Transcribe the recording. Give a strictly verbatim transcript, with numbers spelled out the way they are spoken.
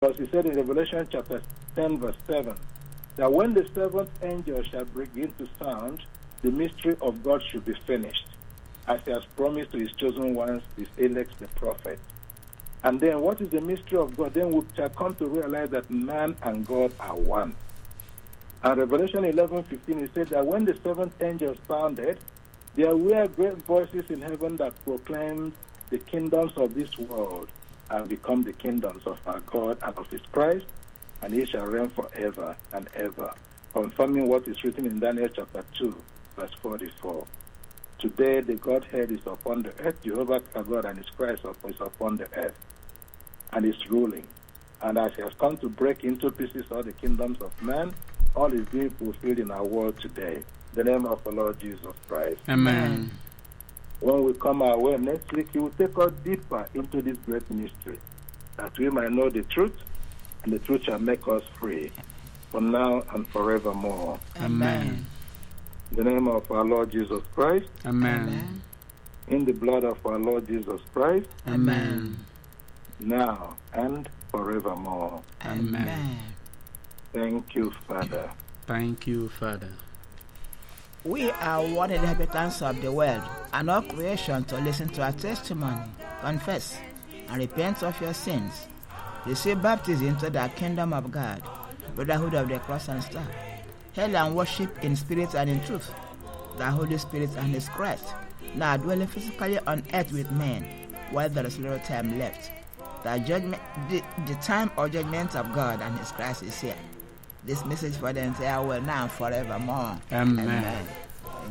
Because he said in Revelation chapter ten, verse seven, that when the seventh angel shall begin to sound, the mystery of God should be finished, as he has promised to his chosen ones, his elect, the prophet. And then what is the mystery of God? Then we shall come to realize that man and God are one. And Revelation eleven fifteen, it said that when the seventh angel sounded, there were great voices in heaven that proclaimed the kingdoms of this world and become the kingdoms of our God and of his Christ, and he shall reign forever and ever, confirming what is written in Daniel chapter two, verse forty-four. Today the Godhead is upon the earth, Jehovah our God and his Christ is upon the earth, and is ruling. And as he has come to break into pieces all the kingdoms of man, all is being fulfilled in our world today. In the name of the Lord Jesus Christ. Amen. When we come our way next week, he will take us deeper into this great mystery, that we might know the truth, and the truth shall make us free, from now and forevermore. Amen. In the name of our Lord Jesus Christ. Amen. In the blood of our Lord Jesus Christ. Amen. Now and forevermore. Amen. Thank you, Father. Thank you, Father. We are one inhabitants of the world, and all creation to listen to our testimony, confess, and repent of your sins. Receive baptism into the kingdom of God, brotherhood of the cross and staff. Hail and worship in spirit and in truth, the Holy Spirit and his Christ, now dwelling physically on earth with men, while there is little time left. The judgment, the, the time of judgment of God and his Christ is here. This message for the entire world now and forevermore. Amen. Amen.